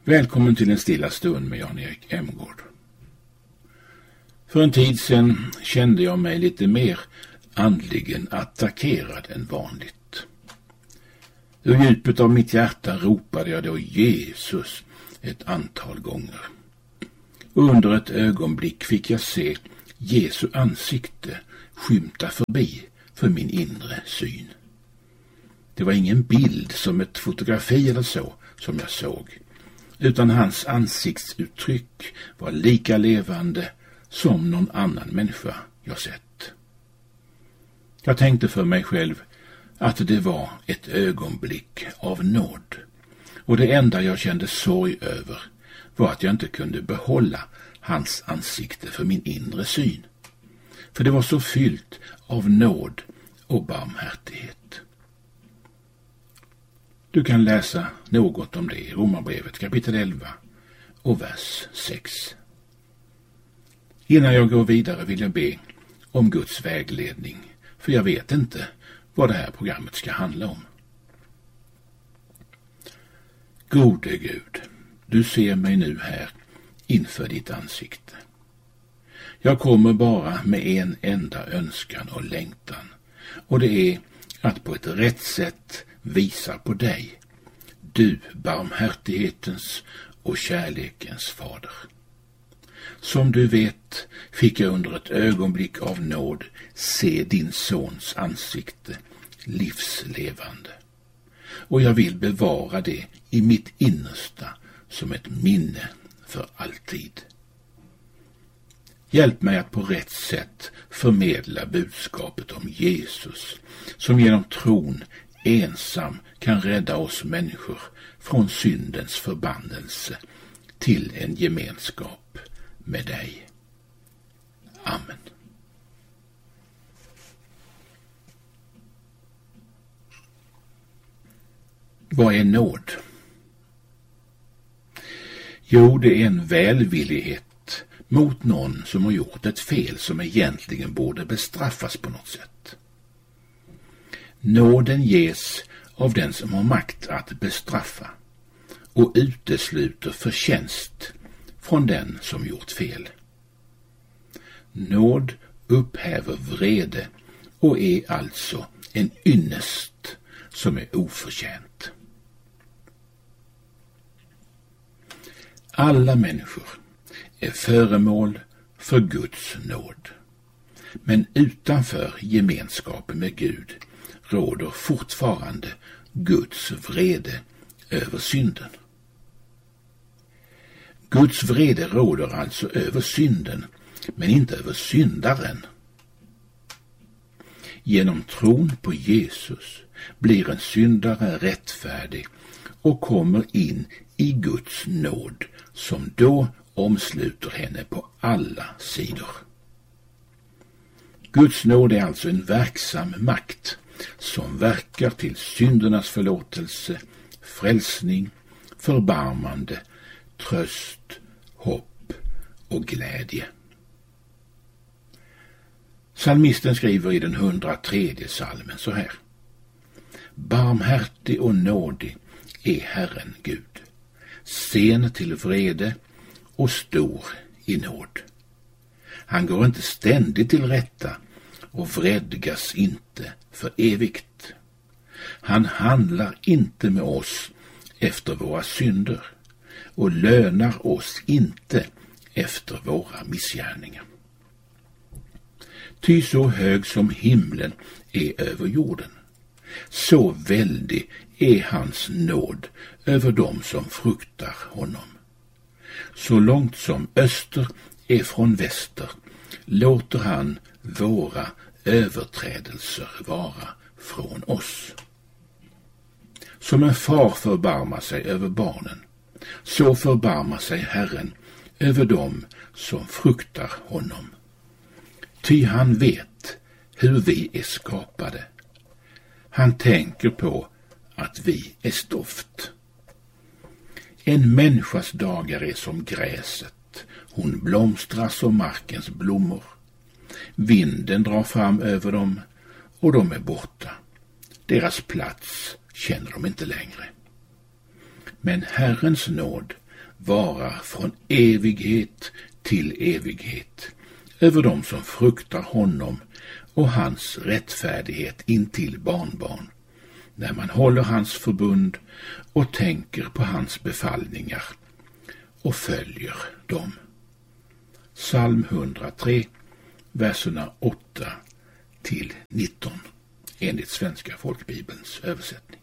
Välkommen till en stilla stund med Jan-Erik Emgård. För en tid sedan kände jag mig lite mer andligen attackerad än vanligt. Ur djupet av mitt hjärta ropade jag då Jesus ett antal gånger. Och under ett ögonblick fick jag se Jesu ansikte skymta förbi för min inre syn. Det var ingen bild som ett fotografi eller så som jag såg, utan hans ansiktsuttryck var lika levande som någon annan människa jag sett. Jag tänkte för mig själv att det var ett ögonblick av nåd, och det enda jag kände sorg över var att jag inte kunde behålla hans ansikte för min inre syn, för det var så fyllt av nåd och barmhärtighet. Du kan läsa något om det i Romarbrevet kapitel 11 och vers 6. Innan jag går vidare vill jag be om Guds vägledning, för jag vet inte vad det här programmet ska handla om. Gode Gud, du ser mig nu här inför ditt ansikte. Jag kommer bara med en enda önskan och längtan, och det är att på ett rätt sätt visa på dig, du barmhärtighetens och kärlekens fader. Som du vet fick jag under ett ögonblick av nåd se din sons ansikte livslevande, och jag vill bevara det i mitt innersta som ett minne för alltid. Hjälp mig att på rätt sätt förmedla budskapet om Jesus, som genom tron ensam kan rädda oss människor från syndens förbannelse till en gemenskap med dig. Amen. Vad är nåd? Jo, det är en välvillighet mot någon som har gjort ett fel som egentligen borde bestraffas på något sätt. Nåden ges av den som har makt att bestraffa och utesluter förtjänst från den som gjort fel. Nåd upphäver vrede och är alltså en ynnest som är oförtjänt. Alla människor är föremål för Guds nåd, men utanför gemenskapen med Gud råder fortfarande Guds vrede över synden. Guds vrede råder alltså över synden, men inte över syndaren. Genom tron på Jesus blir en syndare rättfärdig och kommer in i Guds nåd, som då omsluter henne på alla sidor. Guds nåd är alltså en verksam makt som verkar till syndernas förlåtelse, frälsning, förbarmande, tröst, hopp och glädje. Psalmisten skriver i den 103:e psalmen så här: Barmhärtig och nådig är Herren Gud, sen till vrede och stor i nåd. Han går inte ständigt till rätta och vredgas inte för evigt. Han handlar inte med oss efter våra synder och lönar oss inte efter våra missgärningar. Ty så hög som himlen är över jorden, så väldig är hans nåd över dem som fruktar honom. Så långt som öster är från väster låter han våra överträdelser vara från oss. Som en far förbarmar sig över barnen, så förbarmar sig Herren över dem som fruktar honom. Ty han vet hur vi är skapade. Han tänker på att vi är stoft. En människas dagar är som gräset, hon blomstrar som markens blommor. Vinden drar fram över dem och de är borta. Deras plats känner de inte längre. Men Herrens nåd varar från evighet till evighet över dem som fruktar honom och hans rättfärdighet intill barnbarn, när man håller hans förbund och tänker på hans befallningar och följer dem. Psalm 103, verserna 8 till 19, enligt Svenska folkbibelns översättning.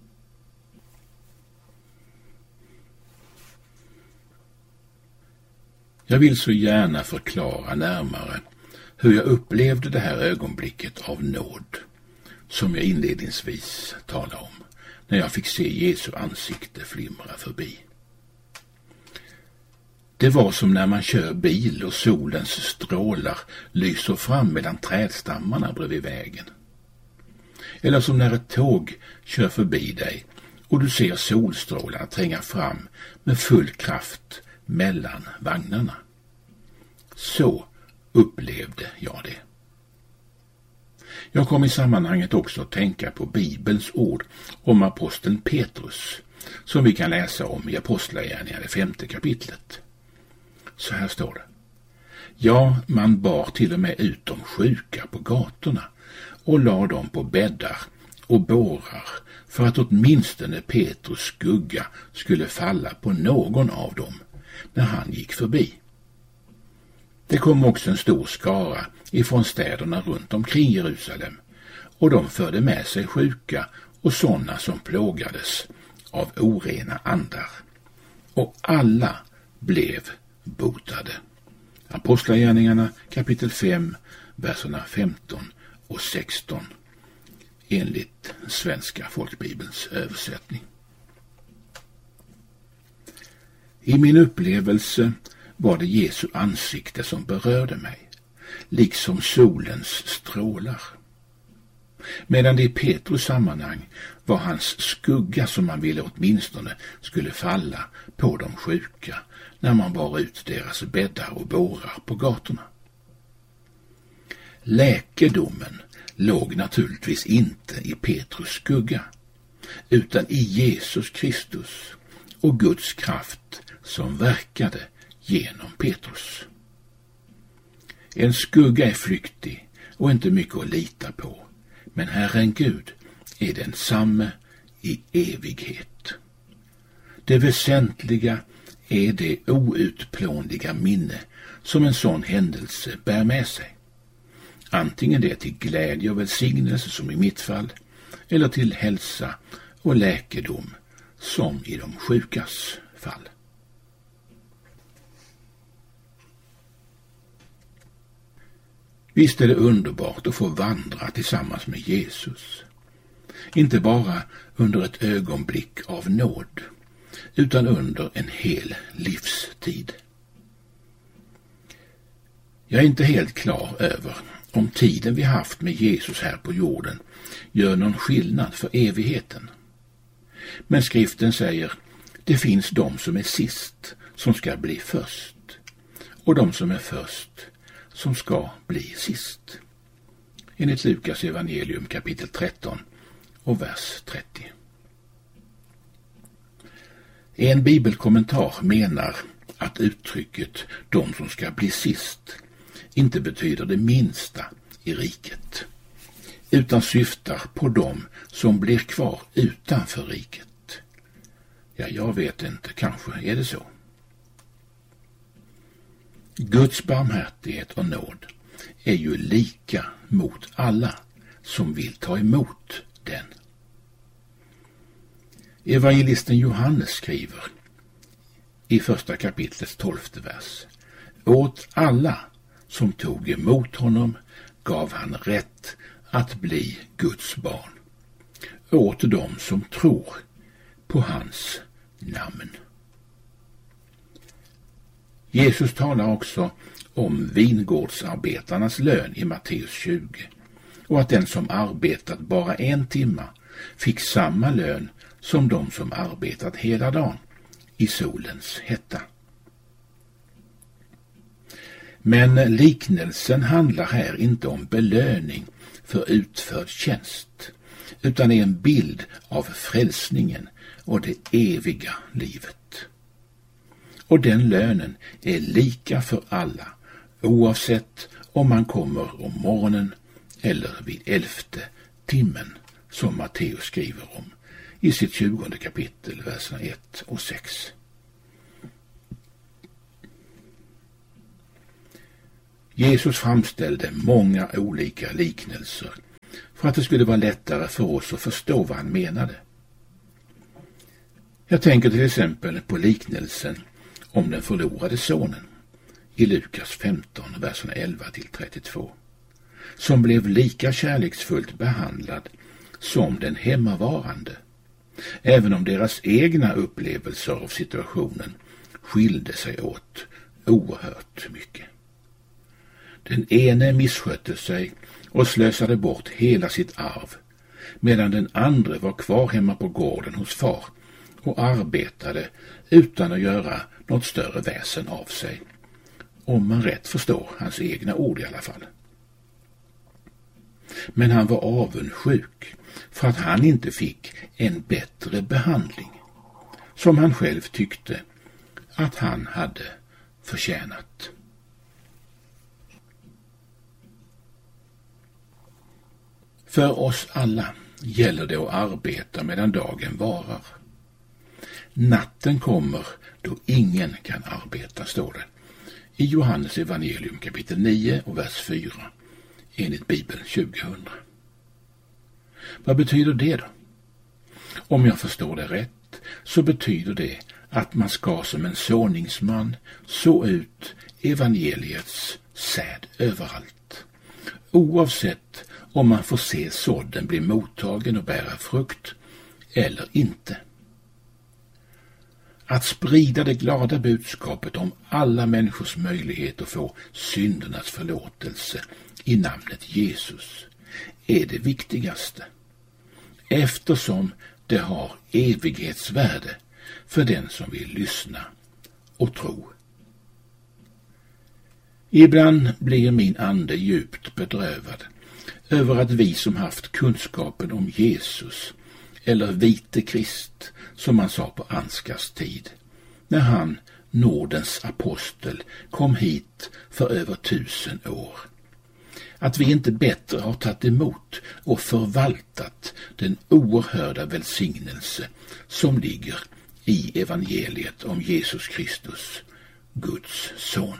Jag vill så gärna förklara närmare hur jag upplevde det här ögonblicket av nåd, som jag inledningsvis talade om, när jag fick se Jesu ansikte flimra förbi. Det var som när man kör bil och solens strålar lyser fram medan trädstammarna bredvid vägen. Eller som när ett tåg kör förbi dig och du ser solstrålarna tränga fram med full kraft mellan vagnarna. Så upplevde jag det. Jag kom i sammanhanget också att tänka på Bibelns ord om aposteln Petrus, som vi kan läsa om i Apostlagärningarna, 5:e kapitlet. Så här står det: ja, man bar till och med ut de sjuka på gatorna och la dem på bäddar och bårar för att åtminstone Petrus skugga skulle falla på någon av dem när han gick förbi. Det kom också en stor skara ifrån städerna runt omkring Jerusalem, och de förde med sig sjuka och sådana som plågades av orena andar, och alla blev botade. Apostlagärningarna kapitel 5, verserna 15 och 16, enligt Svenska folkbibelns översättning. I min upplevelse var det Jesu ansikte som berörde mig, liksom solens strålar. Medan det i Petrus sammanhang var hans skugga som man ville åtminstone skulle falla på de sjuka när man bar ut deras bäddar och bårar på gatorna. Läkedomen låg naturligtvis inte i Petrus skugga, utan i Jesus Kristus och Guds kraft som verkade genom Petrus. En skugga är flyktig och inte mycket att lita på, men Herren Gud är densamme i evighet. Det väsentliga är det outplånliga minne som en sån händelse bär med sig. Antingen det är till glädje och välsignelse som i mitt fall, eller till hälsa och läkedom som i de sjukas fall. Visst är det underbart att få vandra tillsammans med Jesus. Inte bara under ett ögonblick av nåd, utan under en hel livstid. Jag är inte helt klar över om tiden vi haft med Jesus här på jorden gör någon skillnad för evigheten. Men skriften säger: det finns de som är sist som ska bli först, och de som är först som ska bli sist. Enligt Lukas evangelium kapitel 13 och vers 30. En bibelkommentar menar att uttrycket de som ska bli sist inte betyder det minsta i riket, utan syftar på dem som blir kvar utanför riket. Ja, jag vet inte, kanske är det så. Guds barmhärtighet och nåd är ju lika mot alla som vill ta emot den. Evangelisten Johannes skriver i 1:a kapitlets 12:e vers: åt alla som tog emot honom gav han rätt att bli Guds barn, åt dem som tror på hans namn. Jesus talar också om vingårdsarbetarnas lön i Matteus 20, och att den som arbetat bara 1 timme fick samma lön som de som arbetat hela dagen i solens hetta. Men liknelsen handlar här inte om belöning för utförd tjänst, utan är en bild av frälsningen och det eviga livet. och den lönen är lika för alla, oavsett om man kommer om morgonen eller vid 11:e timmen, som Matteus skriver om i sitt 20:e kapitel, verserna 1 och 6. Jesus framställde många olika liknelser för att det skulle vara lättare för oss att förstå vad han menade. Jag tänker till exempel på liknelsen om den förlorade sonen i Lukas 15, verserna 11-32, som blev lika kärleksfullt behandlad som den hemmavarande, även om deras egna upplevelser av situationen skilde sig åt oerhört mycket. Den ene misskötte sig och slösade bort hela sitt arv, medan den andra var kvar hemma på gården hos far och arbetade utan att göra något större väsen av sig, om man rätt förstår hans egna ord i alla fall. Men han var avundsjuk för att han inte fick en bättre behandling, som han själv tyckte att han hade förtjänat. För oss alla gäller det att arbeta medan dagen varar. Natten kommer då ingen kan arbeta, står det i Johannes evangelium kapitel 9 och vers 4 enligt Bibeln 2000. Vad betyder det då? Om jag förstår det rätt så betyder det att man ska som en såningsman så ut evangeliets säd överallt, oavsett om man får se sådden bli mottagen och bära frukt eller inte. Att sprida det glada budskapet om alla människors möjlighet att få syndernas förlåtelse i namnet Jesus är det viktigaste, eftersom det har evighetsvärde för den som vill lyssna och tro. Ibland blir min ande djupt bedrövad över att vi som haft kunskapen om Jesus, eller vite Krist som man sa på Ansgars tid, när han, nådens apostel, kom hit för över 1000 år, att vi inte bättre har tagit emot och förvaltat den oerhörda välsignelse som ligger i evangeliet om Jesus Kristus, Guds son.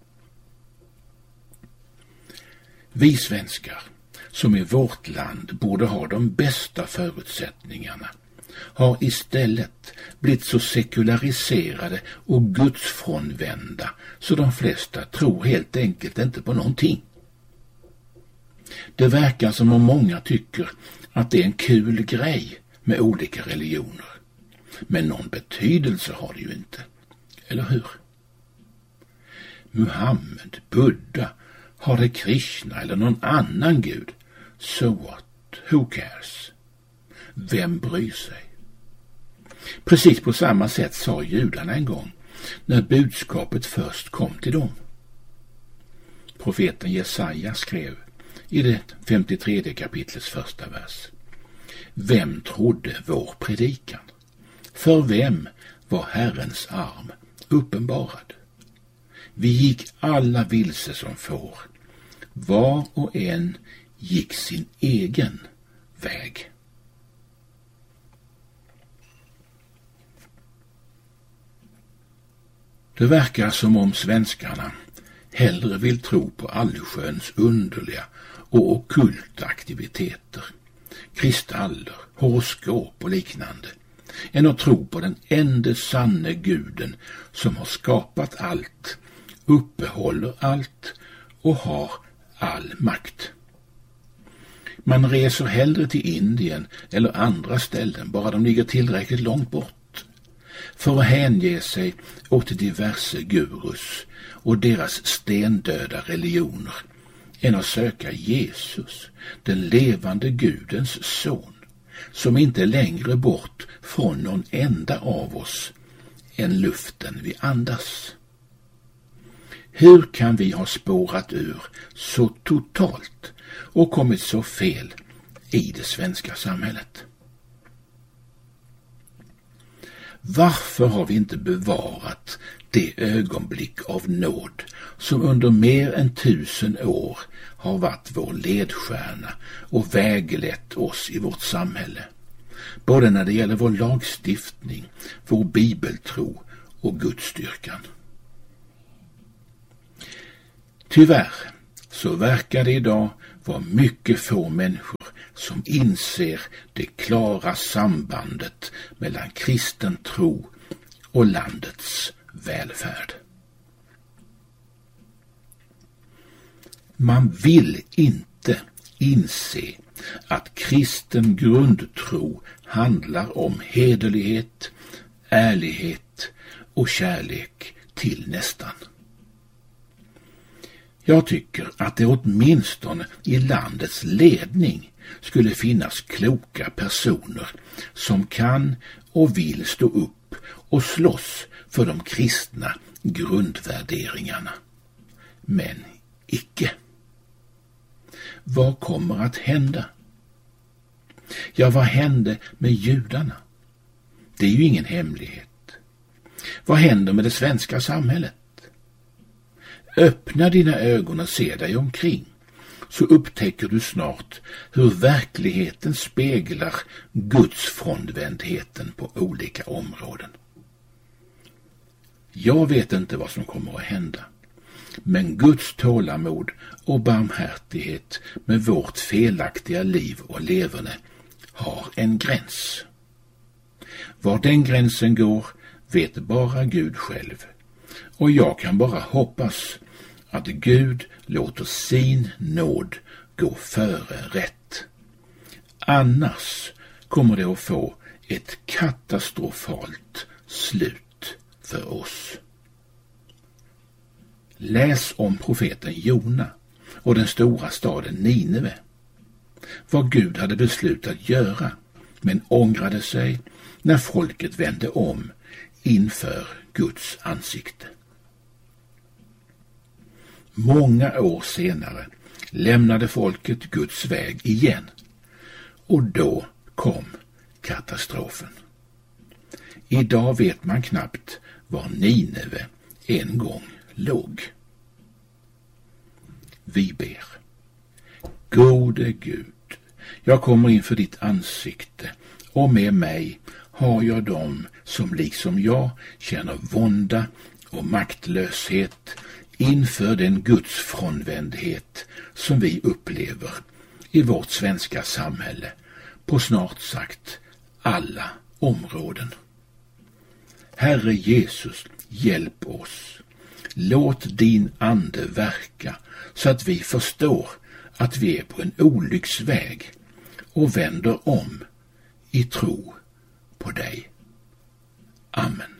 Vi svenskar, som i vårt land borde ha de bästa förutsättningarna, har istället blivit så sekulariserade och gudsfrånvända så de flesta tror helt enkelt inte på någonting. Det verkar som om många tycker att det är en kul grej med olika religioner, men någon betydelse har det ju inte, eller hur? Muhammed, Buddha, Hare Krishna eller någon annan gud, so what? Who cares? Vem bryr sig? Precis på samma sätt sa judarna en gång när budskapet först kom till dem. Profeten Jesaja skrev i det 53 kapitlets första vers: Vem trodde vår predikan? För vem var Herrens arm uppenbarad? Vi gick alla vilse som får, var och en gick sin egen väg. Det verkar som om svenskarna hellre vill tro på allsköns underliga och ockulta aktiviteter, kristaller, horoskop och liknande, än att tro på den enda sanne guden som har skapat allt, uppehåller allt och har all makt. Man reser hellre till Indien eller andra ställen, bara de ligger tillräckligt långt bort, för att hänge sig åt diverse gurus och deras stendöda religioner, än att söka Jesus, den levande Gudens son, som inte är längre bort från någon enda av oss än luften vi andas. Hur kan vi ha spårat ur så totalt och kommit så fel i det svenska samhället? Varför har vi inte bevarat det ögonblick av nåd som under mer än 1000 år har varit vår ledstjärna och väglett oss i vårt samhälle? Både när det gäller vår lagstiftning, vår bibeltro och Gudsstyrkan. Tyvärr så verkar det idag vara mycket få människor som inser det klara sambandet mellan kristen tro och landets välfärd. Man vill inte inse att kristen grundtro handlar om hederlighet, ärlighet och kärlek till nästan. Jag tycker att det åtminstone i landets ledning skulle finnas kloka personer som kan och vill stå upp och slåss för de kristna grundvärderingarna. Men icke. Vad kommer att hända? Ja, vad hände med judarna? Det är ju ingen hemlighet. Vad händer med det svenska samhället? Öppna dina ögon och se dig omkring, så upptäcker du snart hur verkligheten speglar Guds frånvändheten på olika områden. Jag vet inte vad som kommer att hända, men Guds tålamod och barmhärtighet med vårt felaktiga liv och leverne har en gräns. Var den gränsen går vet bara Gud själv, och jag kan bara hoppas att Gud låter sin nåd gå före rätt. Annars kommer det att få ett katastrofalt slut för oss. Läs om profeten Jona och den stora staden Nineve. Vad Gud hade beslutat göra, men ångrade sig när folket vände om inför Guds ansikte. Många år senare lämnade folket Guds väg igen, och då kom katastrofen. Idag vet man knappt var Nineve en gång låg. Vi ber. Gode Gud, jag kommer inför ditt ansikte, och med mig har jag dem som liksom jag känner vånda och maktlöshet inför den Guds frånvändhet som vi upplever i vårt svenska samhälle på snart sagt alla områden. Herre Jesus, hjälp oss. Låt din ande verka så att vi förstår att vi är på en olycksväg och vänder om i tro på dig. Amen.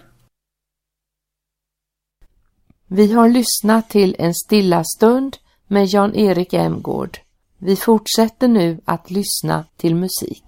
Vi har lyssnat till en stilla stund med Jan-Erik Emgård. Vi fortsätter nu att lyssna till musik.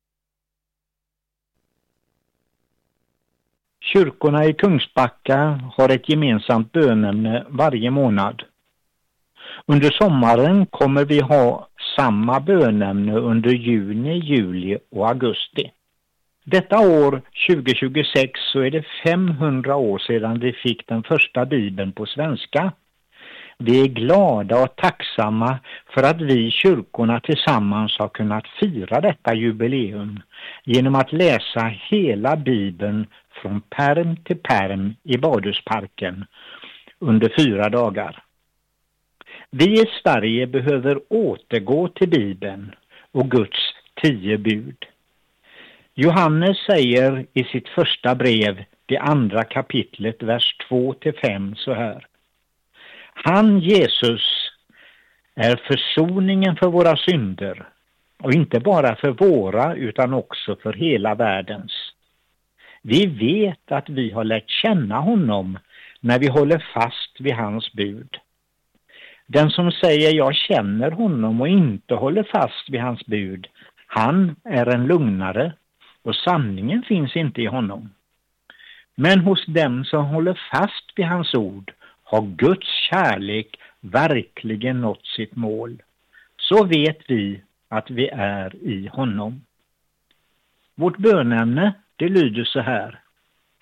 Kyrkorna i Kungsbacka har ett gemensamt bönämne varje månad. Under sommaren kommer vi ha samma bönämne under juni, juli och augusti. Detta år 2026 så är det 500 år sedan vi fick den första Bibeln på svenska. Vi är glada och tacksamma för att vi kyrkorna tillsammans har kunnat fira detta jubileum genom att läsa hela Bibeln från pärm till pärm i Badhusparken under 4 dagar. Vi i Sverige behöver återgå till Bibeln och Guds 10 bud. Johannes säger i sitt första brev, det 2:a kapitlet, vers 2-5 så här. Han, Jesus, är försoningen för våra synder, och inte bara för våra utan också för hela världens. Vi vet att vi har lärt känna honom när vi håller fast vid hans bud. Den som säger jag känner honom och inte håller fast vid hans bud, han är en lugnare och sanningen finns inte i honom. Men hos dem som håller fast vid hans ord har Guds kärlek verkligen nått sitt mål. Så vet vi att vi är i honom. Vårt bönämne, det lyder så här.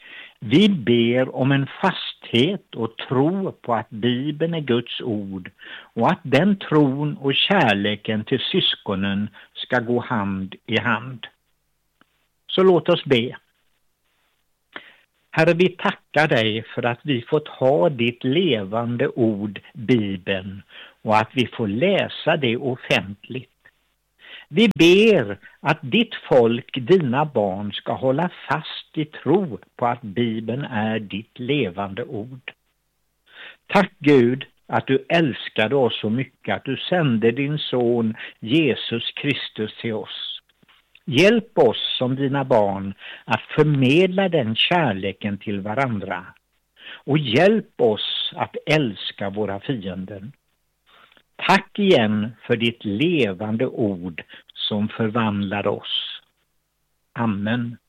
Vi ber om en fasthet och tro på att Bibeln är Guds ord och att den tron och kärleken till syskonen ska gå hand i hand. Så låt oss be. Herre, vi tackar dig för att vi fått ha ditt levande ord, Bibeln, och att vi får läsa det offentligt. Vi ber att ditt folk, dina barn, ska hålla fast i tro på att Bibeln är ditt levande ord. Tack Gud att du älskade oss så mycket att du sände din son Jesus Kristus till oss. Hjälp oss som dina barn att förmedla den kärleken till varandra. Och hjälp oss att älska våra fiender. Tack igen för ditt levande ord som förvandlar oss. Amen.